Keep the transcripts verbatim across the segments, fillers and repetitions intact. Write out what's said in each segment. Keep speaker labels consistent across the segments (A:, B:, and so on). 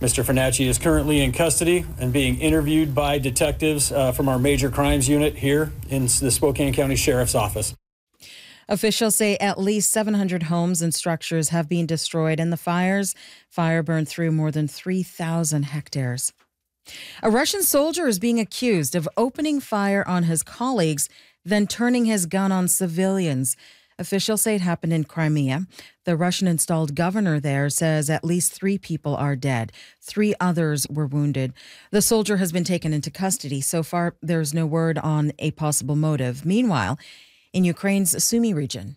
A: Mister Finacci is currently in custody and being interviewed by detectives uh, from our major crimes unit here in the Spokane County Sheriff's Office.
B: Officials say at least seven hundred homes and structures have been destroyed in the fires. Fire burned through more than three thousand hectares. A Russian soldier is being accused of opening fire on his colleagues, then turning his gun on civilians. Officials say it happened in Crimea. The Russian-installed governor there says at least three people are dead. Three others were wounded. The soldier has been taken into custody. So far, there's no word on a possible motive. Meanwhile, in Ukraine's Sumy region,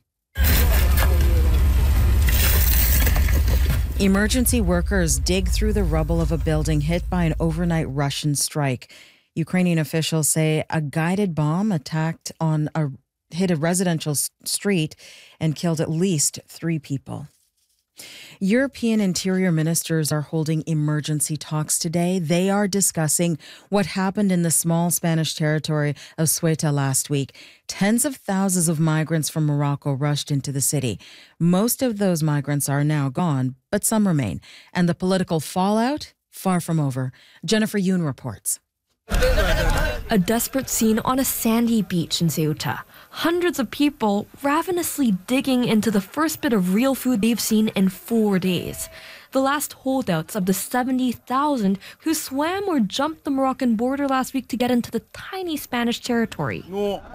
B: emergency workers dig through the rubble of a building hit by an overnight Russian strike. Ukrainian officials say a guided bomb attacked on a hit a residential street and killed at least three people. European interior ministers are holding emergency talks today. They are discussing what happened in the small Spanish territory of Ceuta last week. Tens of thousands of migrants from Morocco rushed into the city. Most of those migrants are now gone, but some remain. And the political fallout, far from over. Jennifer Yoon reports.
C: A desperate scene on a sandy beach in Ceuta. Hundreds of people ravenously digging into the first bit of real food they've seen in four days. The last holdouts of the seventy thousand who swam or jumped the Moroccan border last week to get into the tiny Spanish territory.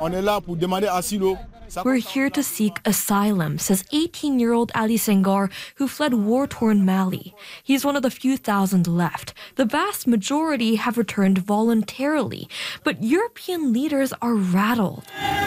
C: We're here to seek asylum, says eighteen-year-old Ali Senghor, who fled war-torn Mali. He's one of the few thousand left. The vast majority have returned voluntarily, but European leaders are rattled.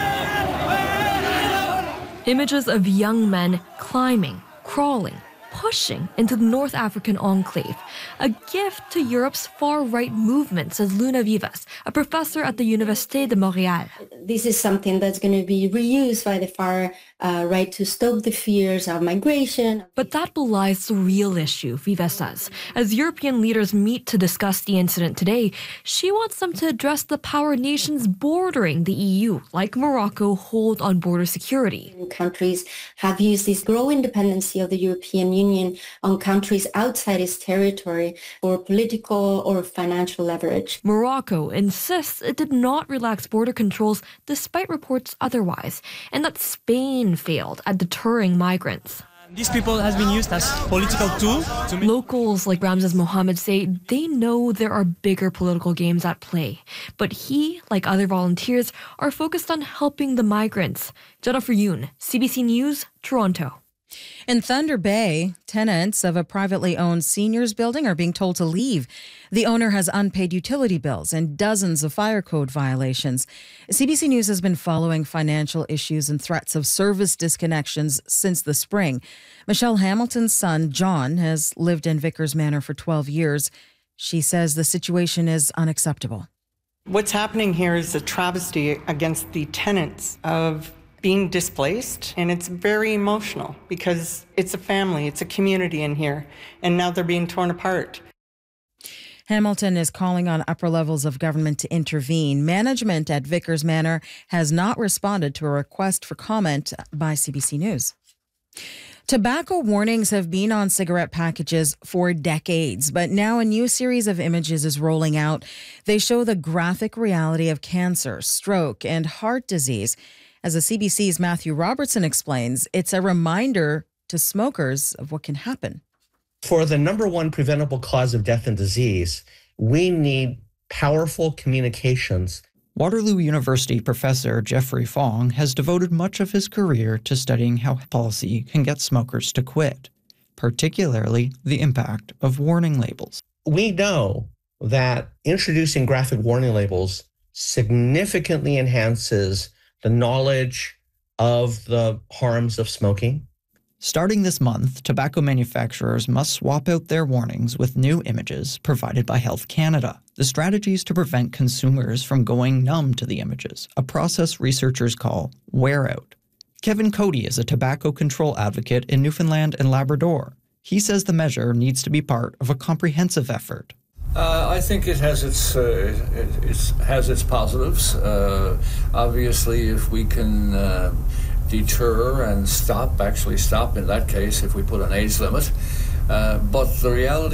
C: Images of young men climbing, crawling, pushing into the North African enclave, a gift to Europe's far-right movement, says Luna Vivas, a professor at the Université de Montréal.
D: This is something that's going to be reused by the far uh, right to stoke the fears of migration.
C: But that belies the real issue, Vivas says. As European leaders meet to discuss the incident today, she wants them to address the power nations bordering the E U, like Morocco, hold on border security.
D: Countries have used this growing dependency of the European Union on countries outside its territory for political or financial leverage.
C: Morocco insists it did not relax border controls despite reports otherwise, and that Spain failed at deterring migrants.
E: These people has been used as political tool. To make-
C: Locals like Ramses Mohammed say they know there are bigger political games at play, but he, like other volunteers, are focused on helping the migrants. Jennifer Yoon, C B C News, Toronto.
B: In Thunder Bay, tenants of a privately owned seniors building are being told to leave. The owner has unpaid utility bills and dozens of fire code violations. C B C News has been following financial issues and threats of service disconnections since the spring. Michelle Hamilton's son, John, has lived in Vickers Manor for twelve years. She says the situation is unacceptable.
F: What's happening here is a travesty against the tenants of being displaced, and it's very emotional because it's a family, it's a community in here, and now they're being torn apart.
B: Hamilton is calling on upper levels of government to intervene. Management at Vickers Manor has not responded to a request for comment by C B C News. Tobacco warnings have been on cigarette packages for decades, but now a new series of images is rolling out. They show the graphic reality of cancer, stroke, and heart disease. As the C B C's Matthew Robertson explains, it's a reminder to smokers of what can happen.
G: For the number one preventable cause of death and disease, we need powerful communications.
H: Waterloo University professor Jeffrey Fong has devoted much of his career to studying how policy can get smokers to quit, particularly the impact of warning labels.
G: We know that introducing graphic warning labels significantly enhances the knowledge of the harms of smoking.
H: Starting this month, tobacco manufacturers must swap out their warnings with new images provided by Health Canada. The strategy is to prevent consumers from going numb to the images, a process researchers call wear out. Kevin Cody is a tobacco control advocate in Newfoundland and Labrador. He says the measure needs to be part of a comprehensive effort.
I: Uh, I think it has its uh, it, it has its positives. Uh, obviously, if we can uh, deter and stop, actually stop in that case, if we put an age limit. Uh, but the reality